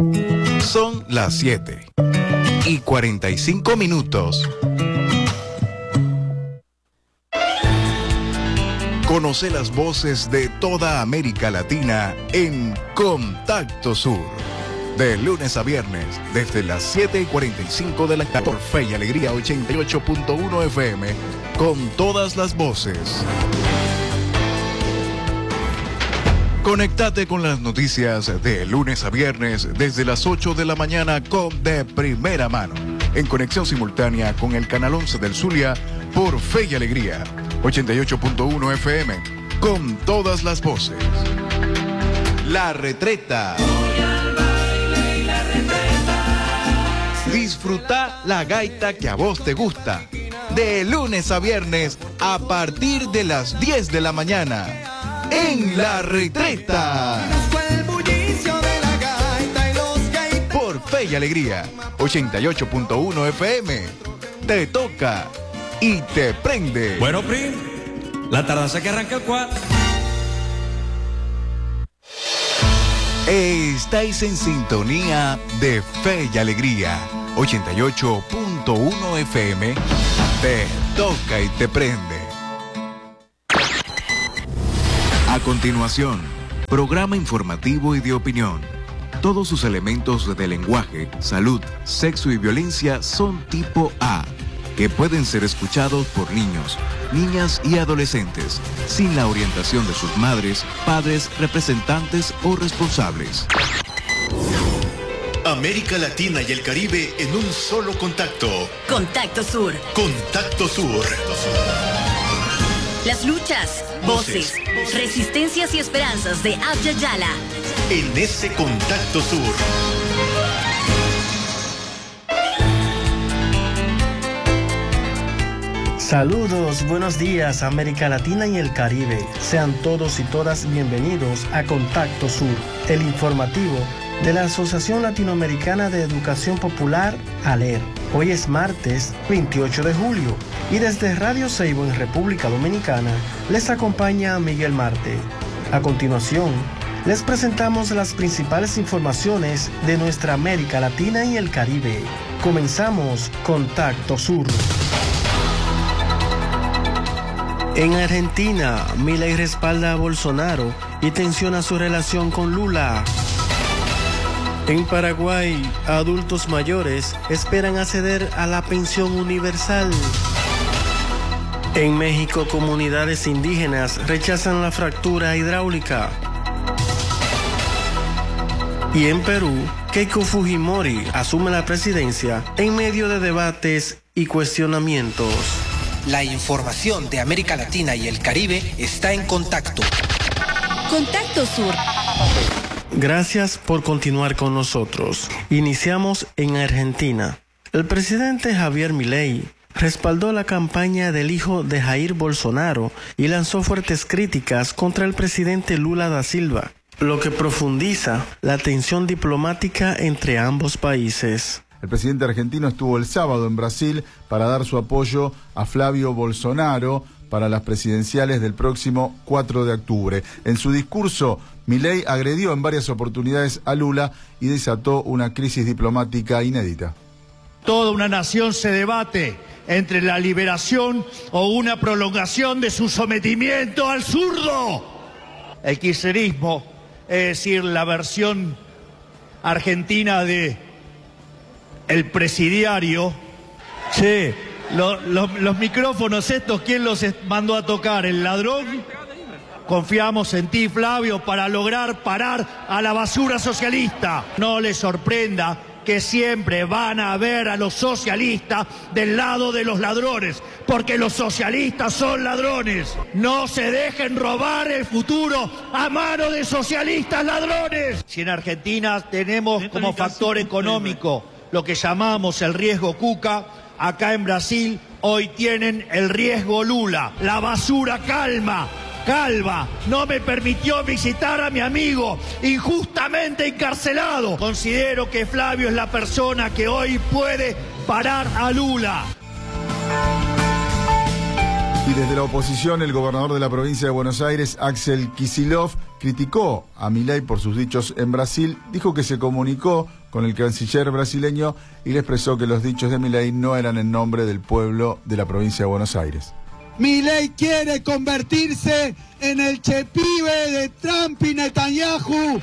Son las 7:45. Conoce las voces de toda América Latina en Contacto Sur. De lunes a viernes, desde las 7:45 de la tarde, por Fe y Alegría 88.1 FM, con todas las voces. Conectate con las noticias de lunes a viernes, desde las 8 de la mañana, con De Primera Mano, en conexión simultánea con el Canal 11 del Zulia, por Fe y Alegría 88.1 FM, con todas las voces. La Retreta. Disfruta la gaita que a vos te gusta. De lunes a viernes a partir de las 10 de la mañana. En La Retreta. Por Fe y Alegría 88.1 FM. Te toca y te prende. Bueno, Pri, la tardanza que arranca el 4. Estáis en sintonía de Fe y Alegría 88.1 FM. Te toca y te prende. A continuación, programa informativo y de opinión. Todos sus elementos de lenguaje, salud, sexo y violencia son tipo A, que pueden ser escuchados por niños, niñas y adolescentes, sin la orientación de sus madres, padres, representantes o responsables. América Latina y el Caribe en un solo contacto. Contacto Sur. Contacto Sur. Las luchas, voces, resistencias y esperanzas de Abya Yala. En ese Contacto Sur. Saludos, buenos días América Latina y el Caribe. Sean todos y todas bienvenidos a Contacto Sur, el informativo de la Asociación Latinoamericana de Educación Popular, ALER. Hoy es martes 28 de julio y desde Radio Seibo en República Dominicana les acompaña Miguel Marte. A continuación, les presentamos las principales informaciones de nuestra América Latina y el Caribe. Comenzamos Contacto Sur. En Argentina, Milei respalda a Bolsonaro y tensiona su relación con Lula. En Paraguay, adultos mayores esperan acceder a la pensión universal. En México, comunidades indígenas rechazan la fractura hidráulica. Y en Perú, Keiko Fujimori asume la presidencia en medio de debates y cuestionamientos. La información de América Latina y el Caribe está en Contacto. Contacto Sur. Gracias por continuar con nosotros. Iniciamos en Argentina. El presidente Javier Milei respaldó la campaña del hijo de Jair Bolsonaro y lanzó fuertes críticas contra el presidente Lula da Silva, lo que profundiza la tensión diplomática entre ambos países. El presidente argentino estuvo el sábado en Brasil para dar su apoyo a Flavio Bolsonaro para las presidenciales del próximo 4 de octubre. En su discurso, Milei agredió en varias oportunidades a Lula y desató una crisis diplomática inédita. Toda una nación se debate entre la liberación o una prolongación de su sometimiento al zurdo. El kirchnerismo, es decir, la versión argentina de el presidiario. Che, los micrófonos estos, ¿quién los mandó a tocar? ¿El ladrón? Confiamos en ti, Flavio, para lograr parar a la basura socialista. No les sorprenda que siempre van a ver a los socialistas del lado de los ladrones, porque los socialistas son ladrones. No se dejen robar el futuro a mano de socialistas ladrones. Si en Argentina tenemos como factor económico lo que llamamos el riesgo Cuca, acá en Brasil hoy tienen el riesgo Lula. La basura calva no me permitió visitar a mi amigo injustamente encarcelado. Considero que Flavio es la persona que hoy puede parar a Lula. Y desde la oposición, el gobernador de la provincia de Buenos Aires, Axel Kicillof, criticó a Milei por sus dichos en Brasil, dijo que se comunicó con el canciller brasileño y le expresó que los dichos de Milei no eran en nombre del pueblo de la provincia de Buenos Aires. Milei quiere convertirse en el chepibe de Trump y Netanyahu,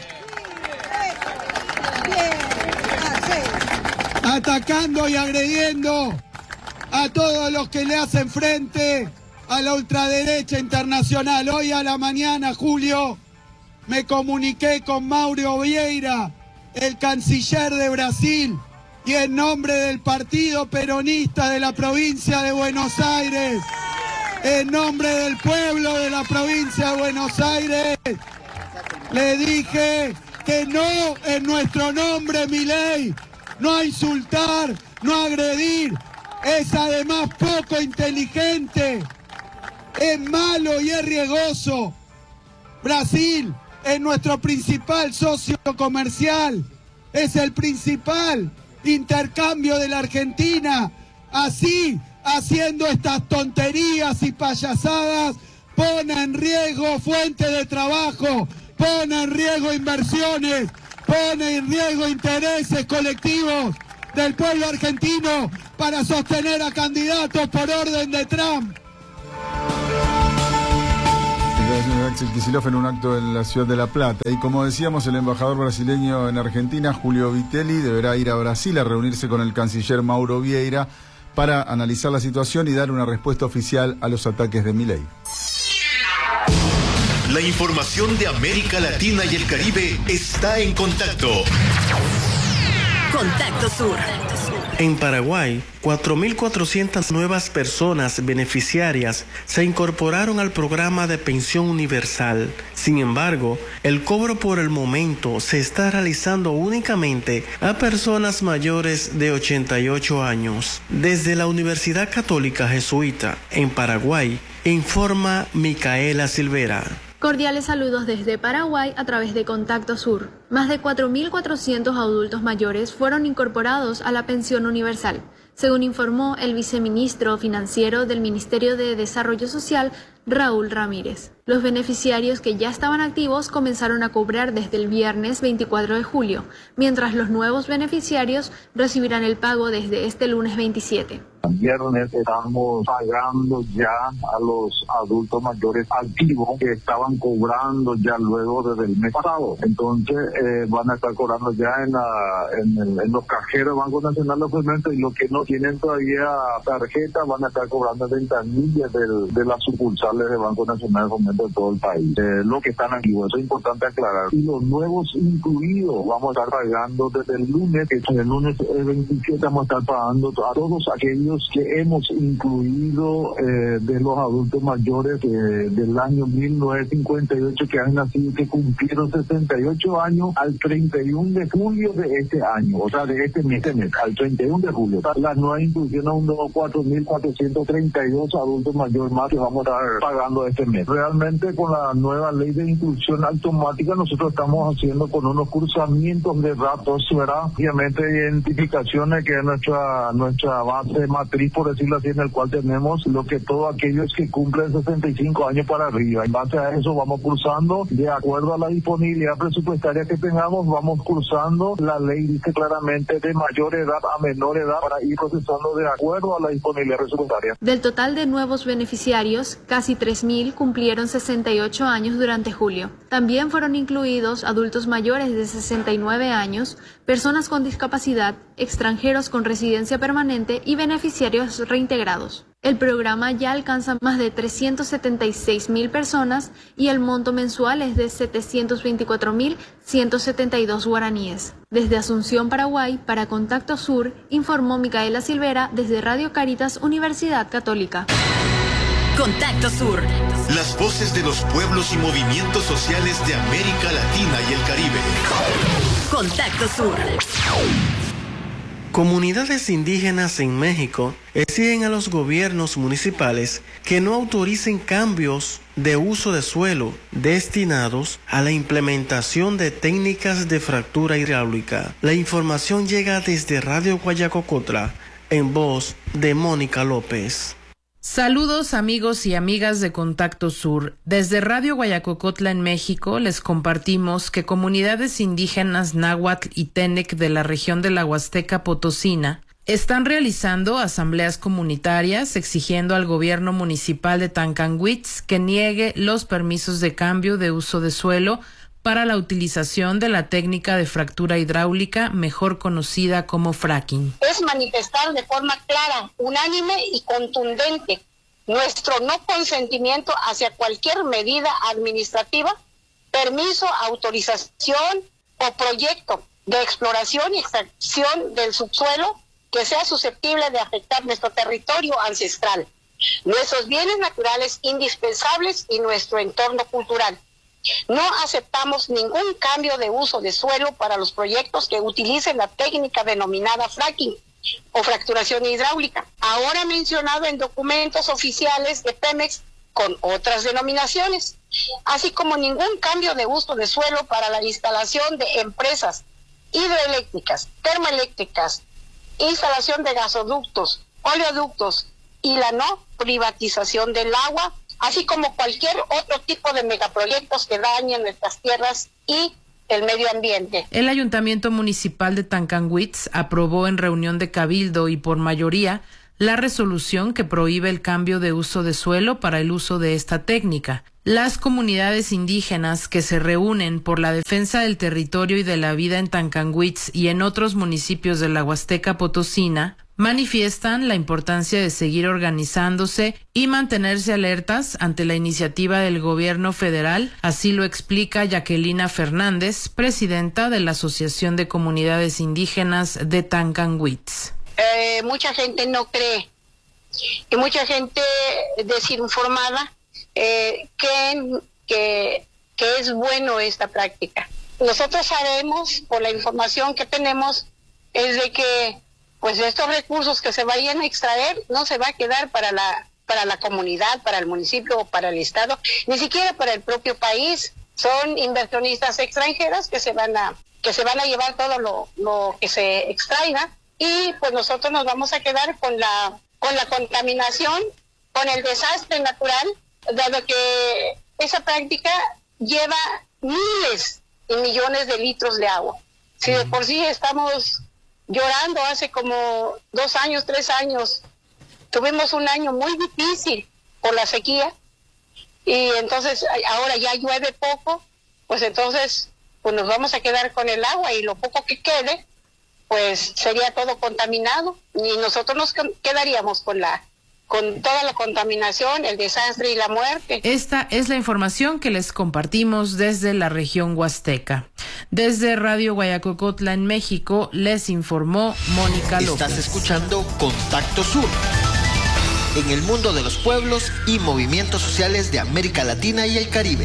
atacando y agrediendo a todos los que le hacen frente a la ultraderecha internacional. Hoy a la mañana, Julio, me comuniqué con Mauro Vieira, el canciller de Brasil, y en nombre del Partido Peronista de la provincia de Buenos Aires, en nombre del pueblo de la provincia de Buenos Aires, le dije que no en nuestro nombre, Milei, no a insultar, no a agredir, es además poco inteligente, es malo y es riesgoso. Brasil es nuestro principal socio comercial, es el principal intercambio de la Argentina. Así, haciendo estas tonterías y payasadas, pone en riesgo fuentes de trabajo, pone en riesgo inversiones, pone en riesgo intereses colectivos del pueblo argentino para sostener a candidatos por orden de Trump. Axel Kicillof en un acto en la ciudad de La Plata. Y como decíamos, el embajador brasileño en Argentina, Julio Vitelli, deberá ir a Brasil a reunirse con el canciller Mauro Vieira para analizar la situación y dar una respuesta oficial a los ataques de Milei. La información de América Latina y el Caribe está en contacto. Contacto Sur. En Paraguay, 4.400 nuevas personas beneficiarias se incorporaron al programa de pensión universal. Sin embargo, el cobro por el momento se está realizando únicamente a personas mayores de 88 años. Desde la Universidad Católica Jesuita en Paraguay, informa Micaela Silvera. Cordiales saludos desde Paraguay a través de Contacto Sur. Más de 4.400 adultos mayores fueron incorporados a la pensión universal, según informó el viceministro financiero del Ministerio de Desarrollo Social, Raúl Ramírez. Los beneficiarios que ya estaban activos comenzaron a cobrar desde el viernes 24 de julio, mientras los nuevos beneficiarios recibirán el pago desde este lunes 27. El viernes estamos pagando ya a los adultos mayores activos que estaban cobrando ya luego desde el mes pasado. Entonces van a estar cobrando ya en los cajeros del Banco Nacional obviamente, y los que no tienen todavía tarjeta van a estar cobrando en ventanillas de las sucursales del Banco Nacional de Fomento de todo el país. Lo que están activos, eso es importante aclarar. Y los nuevos incluidos vamos a estar pagando desde el lunes, que el lunes 27 vamos a estar pagando a todos aquellos que hemos incluido de los adultos mayores del año 1958 que han nacido, que cumplieron 68 años al 31 de julio de este año, o sea, de este mes, al 31 de julio. La nueva inclusión a unos 4.432 adultos mayores más que vamos a estar pagando este mes. Realmente con la nueva ley de inclusión automática nosotros estamos haciendo con unos cruzamientos de datos, ¿verdad? Obviamente identificaciones que es nuestra base matriz, por decirlo así, en el cual tenemos lo que todos aquellos que cumplen 65 años para arriba. En base a eso vamos cursando, de acuerdo a la disponibilidad presupuestaria que tengamos, vamos cursando. La ley dice claramente de mayor edad a menor edad para ir procesando de acuerdo a la disponibilidad presupuestaria. Del total de nuevos beneficiarios, casi 3.000 cumplieron 68 años durante julio. También fueron incluidos adultos mayores de 69 años, personas con discapacidad, extranjeros con residencia permanente y beneficiarios reintegrados. El programa ya alcanza más de 376.000 personas y el monto mensual es de 724.172 guaraníes. Desde Asunción, Paraguay, para Contacto Sur, informó Micaela Silvera desde Radio Caritas, Universidad Católica. Contacto Sur. Las voces de los pueblos y movimientos sociales de América Latina y el Caribe. Contacto Sur. Comunidades indígenas en México exigen a los gobiernos municipales que no autoricen cambios de uso de suelo destinados a la implementación de técnicas de fractura hidráulica. La información llega desde Radio Guayacocotla, en voz de Mónica López. Saludos amigos y amigas de Contacto Sur. Desde Radio Guayacocotla en México les compartimos que comunidades indígenas náhuatl y tenec de la región de la Huasteca Potosina están realizando asambleas comunitarias exigiendo al gobierno municipal de Tancanwitz que niegue los permisos de cambio de uso de suelo para la utilización de la técnica de fractura hidráulica, mejor conocida como fracking. Es manifestar de forma clara, unánime y contundente nuestro no consentimiento hacia cualquier medida administrativa, permiso, autorización o proyecto de exploración y extracción del subsuelo que sea susceptible de afectar nuestro territorio ancestral, nuestros bienes naturales indispensables y nuestro entorno cultural. No aceptamos ningún cambio de uso de suelo para los proyectos que utilicen la técnica denominada fracking o fracturación hidráulica, ahora mencionado en documentos oficiales de Pemex con otras denominaciones, así como ningún cambio de uso de suelo para la instalación de empresas hidroeléctricas, termoeléctricas, instalación de gasoductos, oleoductos y la no privatización del agua, así como cualquier otro tipo de megaproyectos que dañen nuestras tierras y el medio ambiente. El Ayuntamiento Municipal de Tancanwitz aprobó en reunión de Cabildo y por mayoría la resolución que prohíbe el cambio de uso de suelo para el uso de esta técnica. Las comunidades indígenas que se reúnen por la defensa del territorio y de la vida en Tancanwitz y en otros municipios de la Huasteca Potosina manifiestan la importancia de seguir organizándose y mantenerse alertas ante la iniciativa del gobierno federal, así lo explica Jacquelina Fernández, presidenta de la Asociación de Comunidades Indígenas de Tancanwitz. Mucha gente no cree y mucha gente desinformada que es bueno esta práctica. Nosotros sabemos, por la información que tenemos, es de que pues estos recursos que se vayan a extraer no se va a quedar para la comunidad, para el municipio o para el estado, ni siquiera para el propio país. Son inversionistas extranjeros que se van a llevar todo lo que se extraiga, y pues nosotros nos vamos a quedar con la contaminación, con el desastre natural, dado que esa práctica lleva miles y millones de litros de agua. Si de por sí estamos llorando hace como 2 años, 3 años, tuvimos un año muy difícil por la sequía, y entonces ahora ya llueve poco, pues entonces pues nos vamos a quedar con el agua, y lo poco que quede pues sería todo contaminado, y nosotros nos quedaríamos con toda la contaminación, el desastre y la muerte. Esta es la información que les compartimos desde la región huasteca. Desde Radio Guayacocotla en México les informó Mónica López. Estás escuchando Contacto Sur, en el mundo de los pueblos y movimientos sociales de América Latina y el Caribe.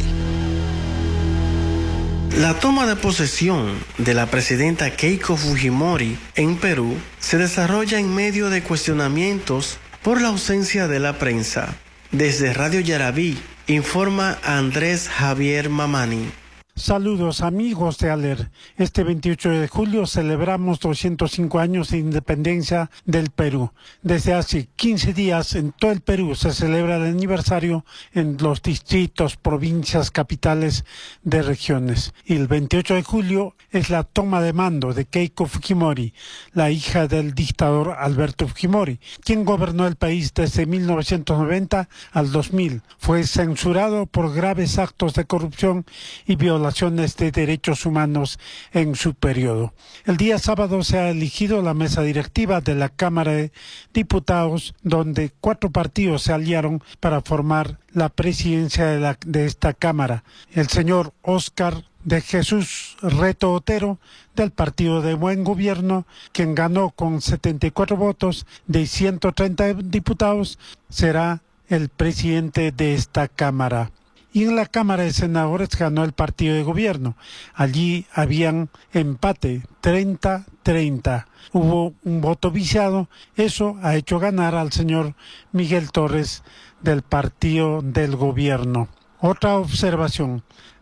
La toma de posesión de la presidenta Keiko Fujimori en Perú se desarrolla en medio de cuestionamientos por la ausencia de la prensa. Desde Radio Yarabí informa Andrés Javier Mamani. Saludos amigos de ALER. Este 28 de julio celebramos 205 años de independencia del Perú. Desde hace 15 días en todo el Perú se celebra el aniversario en los distritos, provincias, capitales de regiones. Y el 28 de julio es la toma de mando de Keiko Fujimori, la hija del dictador Alberto Fujimori, quien gobernó el país desde 1990 al 2000. Fue censurado por graves actos de corrupción y violaciones de derechos humanos en su periodo. El día sábado se ha elegido la mesa directiva de la Cámara de Diputados, donde 4 partidos se aliaron para formar la presidencia de esta Cámara. El señor Óscar de Jesús Reto Otero, del Partido de Buen Gobierno, quien ganó con 74 votos de 130 diputados, será el presidente de esta Cámara. Y en la Cámara de Senadores ganó el partido de gobierno. Allí habían empate, 30-30. Hubo un voto viciado. Eso ha hecho ganar al señor Miguel Torres del partido del gobierno. Otra observación.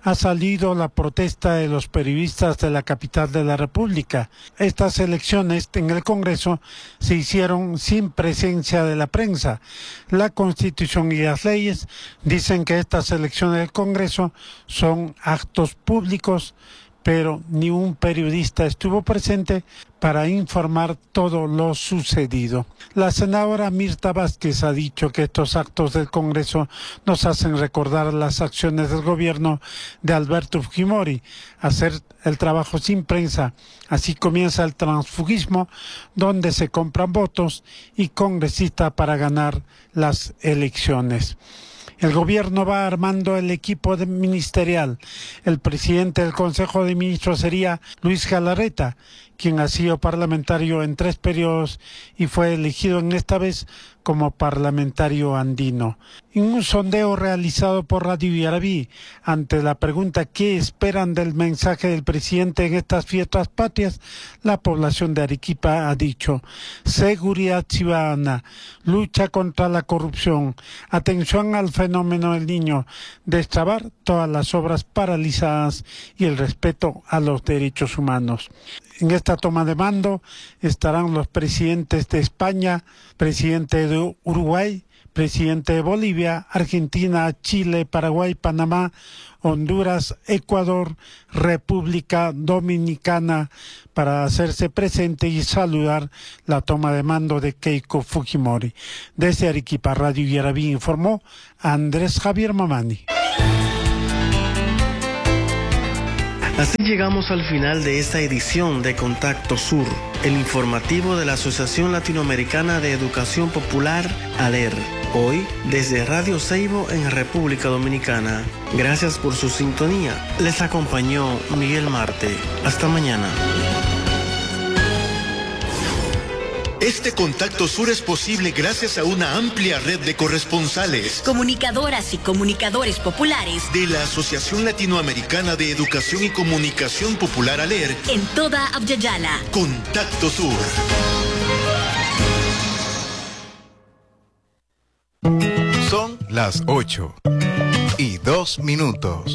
ha salido la protesta de los periodistas de la capital de la República. Estas elecciones en el Congreso se hicieron sin presencia de la prensa. La Constitución y las leyes dicen que estas elecciones del Congreso son actos públicos, pero ni un periodista estuvo presente para informar todo lo sucedido. La senadora Mirta Vázquez ha dicho que estos actos del Congreso nos hacen recordar las acciones del gobierno de Alberto Fujimori, hacer el trabajo sin prensa. Así comienza el transfugismo, donde se compran votos y congresistas para ganar las elecciones. El gobierno va armando el equipo ministerial. El presidente del Consejo de Ministros sería Luis Galarreta, quien ha sido parlamentario en 3 periodos y fue elegido en esta vez como parlamentario andino. En un sondeo realizado por Radio Yarabí, ante la pregunta ¿qué esperan del mensaje del presidente en estas fiestas patrias?, la población de Arequipa ha dicho: seguridad ciudadana, lucha contra la corrupción, atención al fenómeno del niño, destrabar todas las obras paralizadas y el respeto a los derechos humanos. En esta toma de mando estarán los presidentes de España, presidente de Uruguay, presidente de Bolivia, Argentina, Chile, Paraguay, Panamá, Honduras, Ecuador, República Dominicana, para hacerse presente y saludar la toma de mando de Keiko Fujimori. Desde Arequipa, Radio Yarabí informó Andrés Javier Mamani. Así llegamos al final de esta edición de Contacto Sur, el informativo de la Asociación Latinoamericana de Educación Popular, ALER. Hoy, desde Radio Seibo en República Dominicana. Gracias por su sintonía. Les acompañó Miguel Marte. Hasta mañana. Este Contacto Sur es posible gracias a una amplia red de corresponsales, comunicadoras y comunicadores populares de la Asociación Latinoamericana de Educación y Comunicación Popular, ALER, en toda Abya Yala. Contacto Sur. Son las 8:02.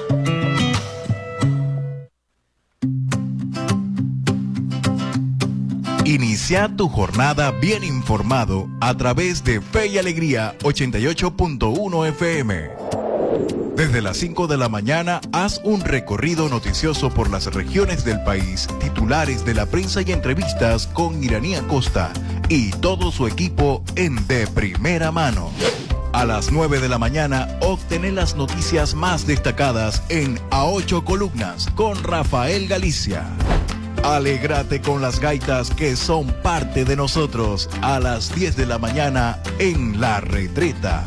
Inicia tu jornada bien informado a través de Fe y Alegría 88.1 FM. Desde las 5 de la mañana, haz un recorrido noticioso por las regiones del país, titulares de la prensa y entrevistas con Iraní Acosta y todo su equipo en De Primera Mano. A las 9 de la mañana, obtener las noticias más destacadas en A 8 Columnas con Rafael Galicia. Alégrate con las gaitas que son parte de nosotros a las 10 de la mañana en La Retreta.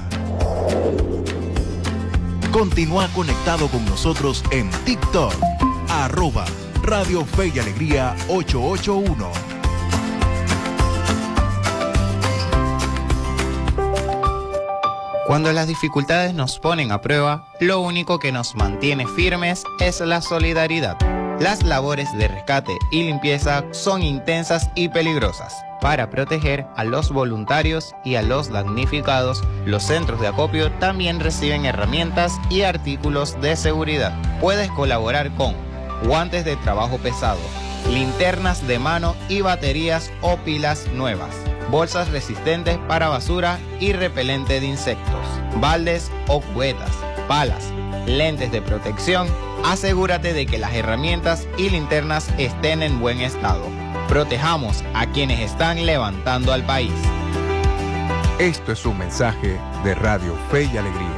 Continúa conectado con nosotros en TikTok, @Radio Fe y Alegría 881. Cuando las dificultades nos ponen a prueba, lo único que nos mantiene firmes es la solidaridad. Las labores de rescate y limpieza son intensas y peligrosas. Para proteger a los voluntarios y a los damnificados, los centros de acopio también reciben herramientas y artículos de seguridad. Puedes colaborar con guantes de trabajo pesado, linternas de mano y baterías o pilas nuevas, bolsas resistentes para basura y repelente de insectos, baldes o cubetas, palas, lentes de protección. Asegúrate de que las herramientas y linternas estén en buen estado. Protejamos a quienes están levantando al país. Esto es un mensaje de Radio Fe y Alegría.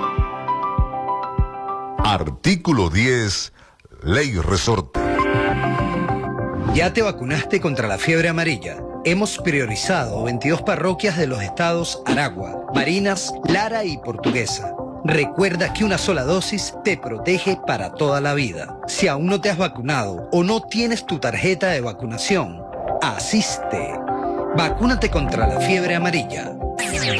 Artículo 10, Ley Resorte. ¿Ya te vacunaste contra la fiebre amarilla? Hemos priorizado 22 parroquias de los estados Aragua, Barinas, Lara y Portuguesa. Recuerda que una sola dosis te protege para toda la vida. Si aún no te has vacunado o no tienes tu tarjeta de vacunación, asiste. Vacúnate contra la fiebre amarilla.